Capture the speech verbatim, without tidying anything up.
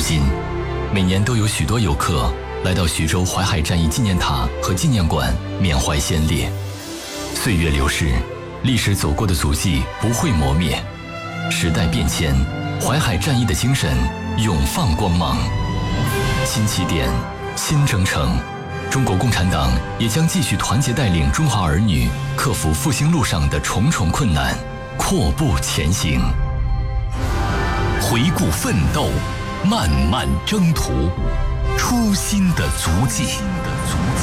今，每年都有许多游客来到徐州淮海战役纪念塔和纪念馆缅怀先烈。岁月流逝，历史走过的足迹不会磨灭。时代变迁，淮海战役的精神永放光芒。新起点，新征程，中国共产党也将继续团结带领中华儿女克服复兴路上的重重困难，阔步前行。 回顾奋斗，漫漫征途，初心的足迹。